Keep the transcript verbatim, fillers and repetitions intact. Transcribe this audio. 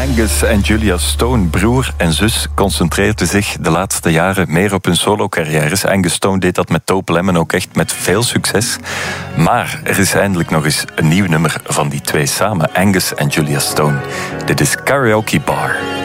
Angus en Julia Stone, broer en zus, concentreerden zich de laatste jaren meer op hun solo-carrières. Angus Stone deed dat met Taupe Lemon ook echt met veel succes. Maar er is eindelijk nog eens een nieuw nummer van die twee samen, Angus en Julia Stone. Dit is Karaoke Bar.